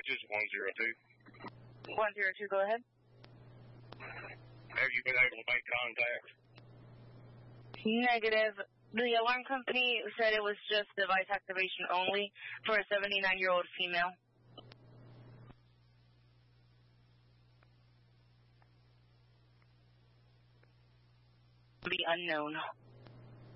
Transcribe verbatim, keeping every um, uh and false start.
This is one zero two. one zero two, go ahead. Have you been able to make contact? Negative. The alarm company said it was just device activation only for a seventy-nine-year-old female. Be unknown.